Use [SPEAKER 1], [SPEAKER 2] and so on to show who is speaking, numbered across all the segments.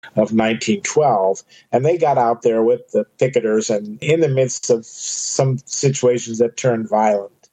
[SPEAKER 1] of 1912. And they got out there with the picketers and in the midst of some situations that turned violent.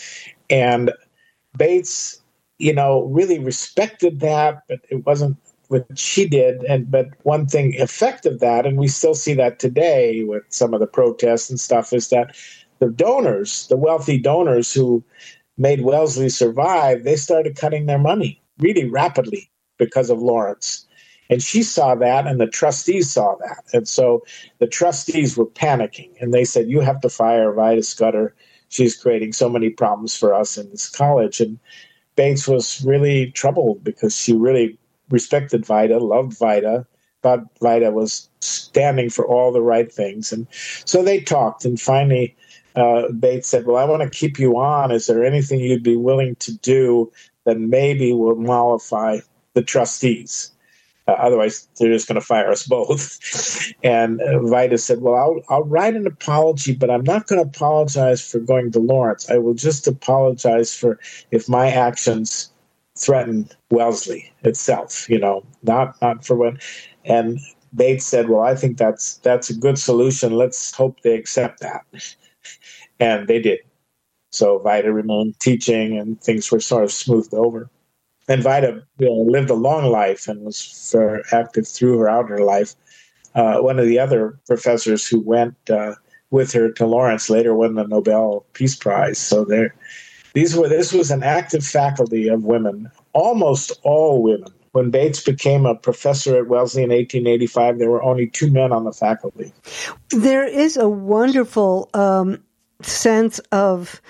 [SPEAKER 1] And Bates, really respected that, but it wasn't what she did. But one thing effect of that, and we still see that today with some of the protests and stuff, is that the donors, the wealthy donors who made Wellesley survive, they started cutting their money really rapidly because of Lawrence. And she saw that, and the trustees saw that. And so the trustees were panicking, and they said, you have to fire Vida Scudder. She's creating so many problems for us in this college. And Bates was really troubled because she really respected Vida, loved Vida, thought Vida was standing for all the right things. And so they talked, and finally Bates said, well, I want to keep you on. Is there anything you'd be willing to do that maybe will mollify the trustees? Otherwise, they're just going to fire us both. And Vida said, well, I'll write an apology, but I'm not going to apologize for going to Lawrence. I will just apologize for if my actions threaten Wellesley itself, not for what. And Bates said, well, I think that's a good solution. Let's hope they accept that. And they did. So Vida remained teaching, and things were sort of smoothed over. And Vida lived a long life and was very active through her outer life. One of the other professors who went with her to Lawrence later won the Nobel Peace Prize. So this was an active faculty of women, almost all women. When Bates became a professor at Wellesley in 1885, there were only 2 men on the faculty.
[SPEAKER 2] There is a wonderful sense of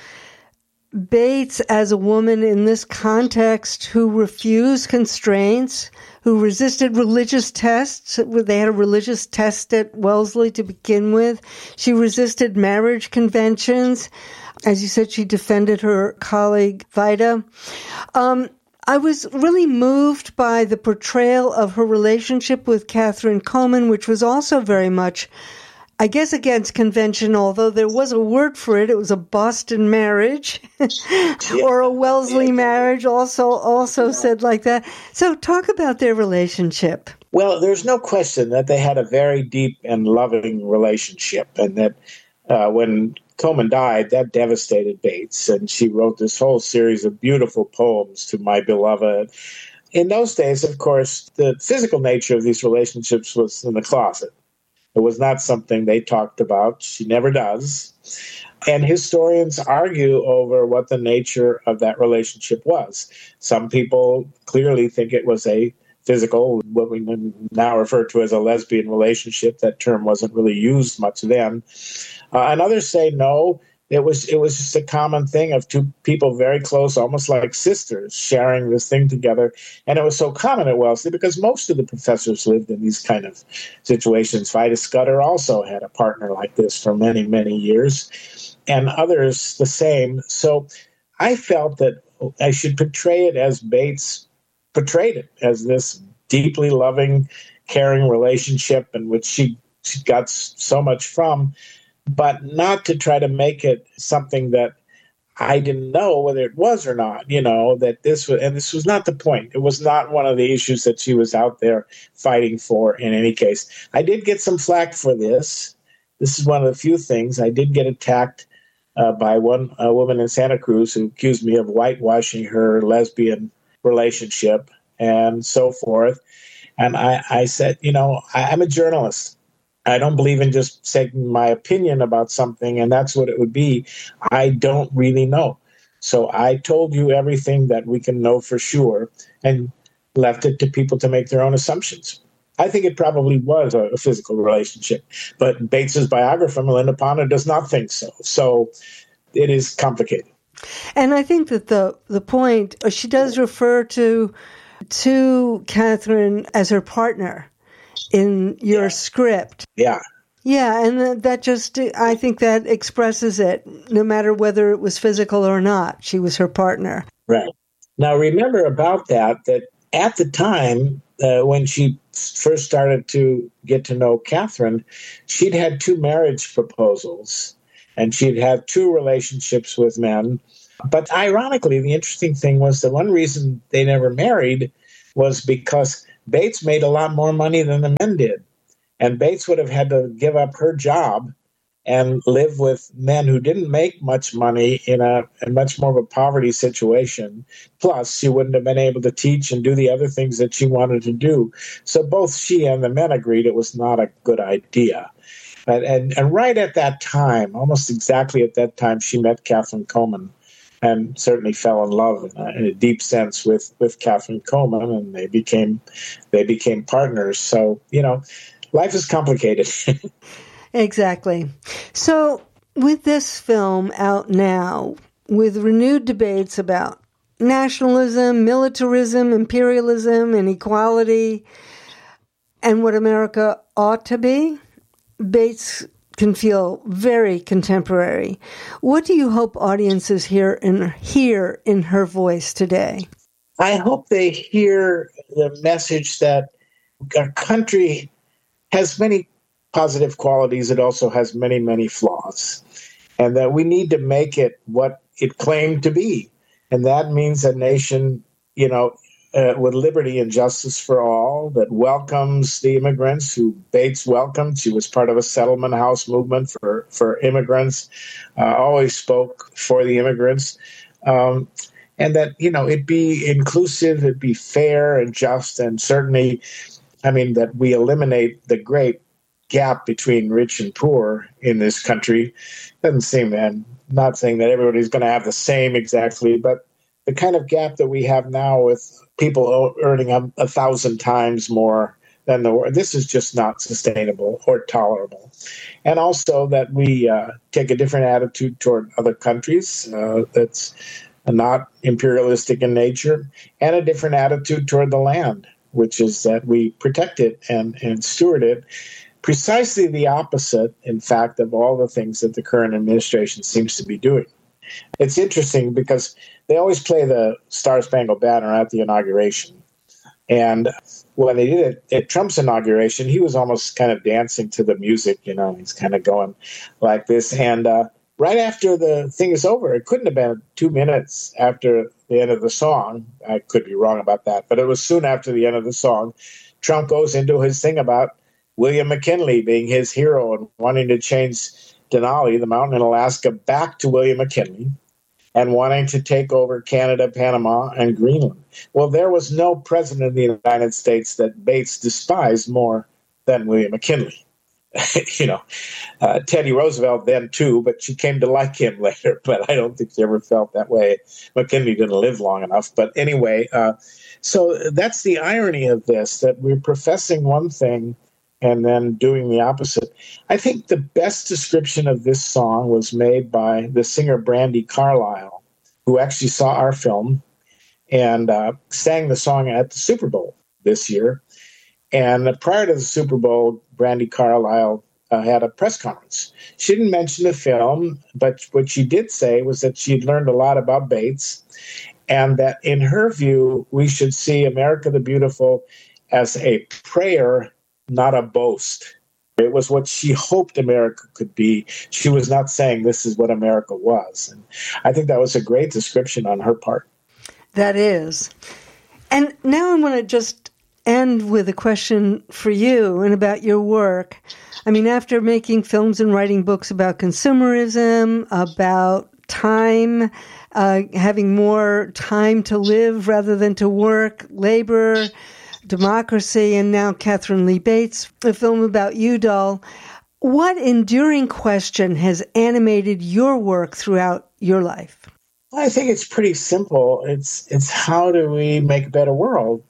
[SPEAKER 2] Bates as a woman in this context who refused constraints, who resisted religious tests. They had a religious test at Wellesley to begin with. She resisted marriage conventions. As you said, she defended her colleague, Vida. I was really moved by the portrayal of her relationship with Catherine Coleman, which was also very much, I guess, against convention, although there was a word for it. It was a Boston marriage or a Wellesley marriage, also said like that. So talk about their relationship.
[SPEAKER 1] Well, there's no question that they had a very deep and loving relationship, and that when Coleman died, that devastated Bates, and she wrote this whole series of beautiful poems to My Beloved. In those days, of course, the physical nature of these relationships was in the closet. It was not something they talked about. She never does. And historians argue over what the nature of that relationship was. Some people clearly think it was a physical, what we now refer to as a lesbian relationship. That term wasn't really used much then. And others say no, it was just a common thing of 2 people very close, almost like sisters, sharing this thing together. And it was so common at Wellesley because most of the professors lived in these kind of situations. Vida Scudder also had a partner like this for many, many years, and others the same. So I felt that I should portray it as Bates portrayed it, as this deeply loving, caring relationship in which she got so much from, but not to try to make it something that I didn't know whether it was or not, that this was not the point. It was not one of the issues that she was out there fighting for in any case. I did get some flack for this. This is one of the few things. I did get attacked by one woman in Santa Cruz who accused me of whitewashing her lesbian relationship and so forth. And I said, I'm a journalist. I don't believe in just saying my opinion about something, and that's what it would be. I don't really know. So I told you everything that we can know for sure and left it to people to make their own assumptions. I think it probably was a physical relationship, but Bates's biographer, Melinda Ponder, does not think so. So it is complicated.
[SPEAKER 2] And I think that the point, she does refer to Catherine as her partner in your script.
[SPEAKER 1] Yeah.
[SPEAKER 2] Yeah, and that just, I think that expresses it, no matter whether it was physical or not. She was her partner.
[SPEAKER 1] Right. Now, remember about that at the time, when she first started to get to know Catherine, she'd had 2 marriage proposals, and she'd had 2 relationships with men. But ironically, the interesting thing was the one reason they never married was because Bates made a lot more money than the men did. And Bates would have had to give up her job and live with men who didn't make much money in a much more of a poverty situation. Plus, she wouldn't have been able to teach and do the other things that she wanted to do. So both she and the men agreed it was not a good idea. And right at that time, almost exactly at that time, she met Catherine Coleman and certainly fell in love in a deep sense with Catherine Coleman, and they became partners. So, life is complicated.
[SPEAKER 2] Exactly. So with this film out now, with renewed debates about nationalism, militarism, imperialism, and equality, and what America ought to be, Bates can feel very contemporary. What do you hope audiences hear in her voice today?
[SPEAKER 1] I hope they hear the message that our country has many positive qualities. It also has many, many flaws, and that we need to make it what it claimed to be. And that means a nation, with liberty and justice for all, that welcomes the immigrants who Bates welcomed. She was part of a settlement house movement for immigrants, always spoke for the immigrants. And that, it be inclusive, it be fair and just, and certainly, that we eliminate the great gap between rich and poor in this country. Doesn't seem, and not saying that everybody's going to have the same exactly, but the kind of gap that we have now with people earning 1,000 times more than this is just not sustainable or tolerable. And also that we take a different attitude toward other countries that's not imperialistic in nature, and a different attitude toward the land, which is that we protect it and steward it. Precisely the opposite, in fact, of all the things that the current administration seems to be doing. It's interesting because they always play the Star-Spangled Banner at the inauguration. And when they did it at Trump's inauguration, he was almost kind of dancing to the music, he's kind of going like this. And right after the thing is over, it couldn't have been 2 minutes after the end of the song. I could be wrong about that, but it was soon after the end of the song. Trump goes into his thing about William McKinley being his hero and wanting to change Denali, the mountain in Alaska, back to William McKinley, and wanting to take over Canada, Panama, and Greenland. Well, there was no president of the United States that Bates despised more than William McKinley. Teddy Roosevelt then too, but she came to like him later, but I don't think she ever felt that way. McKinley didn't live long enough. But anyway, so that's the irony of this, that we're professing one thing and then doing the opposite. I think the best description of this song was made by the singer Brandi Carlile, who actually saw our film and sang the song at the Super Bowl this year. And prior to the Super Bowl, Brandi Carlile had a press conference. She didn't mention the film, but what she did say was that she'd learned a lot about Bates, and that in her view, we should see America the Beautiful as a prayer, not a boast. It was what she hoped America could be. She was not saying this is what America was. And I think that was a great description on her part.
[SPEAKER 2] That is. And now I want to just end with a question for you and about your work. After making films and writing books about consumerism, about time, having more time to live rather than to work, labor, democracy, and now Katharine Lee Bates, a film about Udall. What enduring question has animated your work throughout your life?
[SPEAKER 1] I think it's pretty simple. It's how do we make a better world,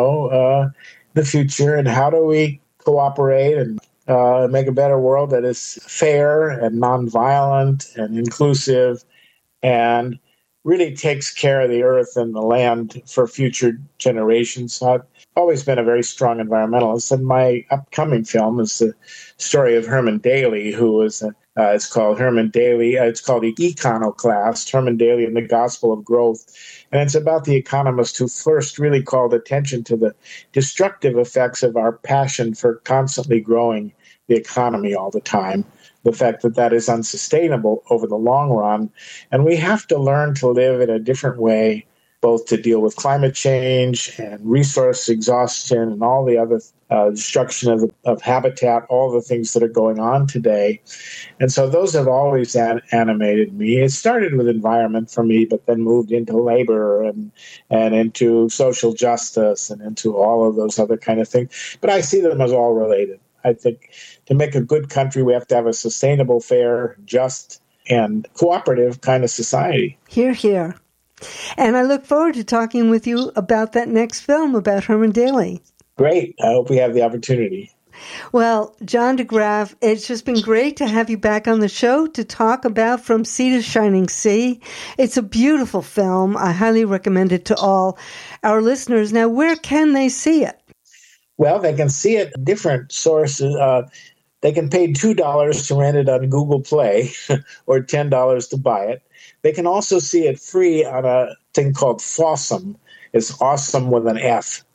[SPEAKER 1] the future, and how do we cooperate and make a better world that is fair and nonviolent and inclusive and really takes care of the earth and the land for future generations. I've always been a very strong environmentalist, and my upcoming film is the story of Herman Daly, who was it's called Herman Daly. It's called Econoclast, Herman Daly and the Gospel of Growth. And it's about the economist who first really called attention to the destructive effects of our passion for constantly growing the economy all the time, the fact that that is unsustainable over the long run. And we have to learn to live in a different way both to deal with climate change and resource exhaustion and all the other destruction of habitat, all the things that are going on today. And so those have always animated me. It started with environment for me, but then moved into labor and into social justice and into all of those other kind of things. But I see them as all related. I think to make a good country, we have to have a sustainable, fair, just, and cooperative kind of society.
[SPEAKER 2] Hear, hear. And I look forward to talking with you about that next film about Herman Daly.
[SPEAKER 1] Great. I hope we have the opportunity.
[SPEAKER 2] Well, John DeGraff, it's just been great to have you back on the show to talk about From Sea to Shining Sea. It's a beautiful film. I highly recommend it to all our listeners. Now, where can they see it?
[SPEAKER 1] Well, they can see it at different sources. They can pay $2 to rent it on Google Play or $10 to buy it. They can also see it free on a thing called Fawsome. It's awesome with an F,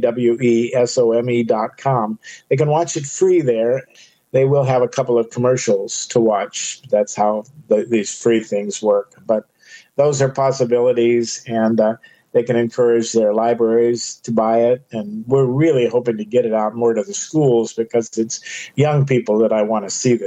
[SPEAKER 1] FAWESOME.com. They can watch it free there. They will have a couple of commercials to watch. That's how these free things work. But those are possibilities, and they can encourage their libraries to buy it. And we're really hoping to get it out more to the schools because it's young people that I want to see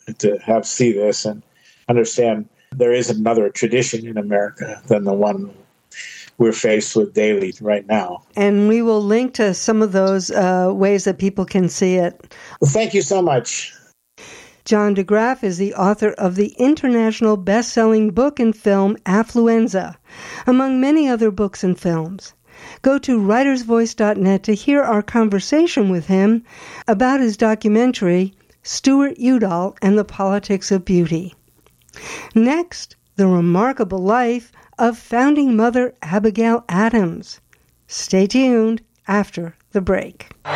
[SPEAKER 1] this and understand there is another tradition in America than the one we're faced with daily right now.
[SPEAKER 2] And we will link to some of those ways that people can see it.
[SPEAKER 1] Well, thank you so much.
[SPEAKER 2] John DeGraff is the author of the international best-selling book and film Affluenza, among many other books and films. Go to writersvoice.net to hear our conversation with him about his documentary, Stuart Udall and the Politics of Beauty. Next, the remarkable life of founding mother Abigail Adams. Stay tuned after the break.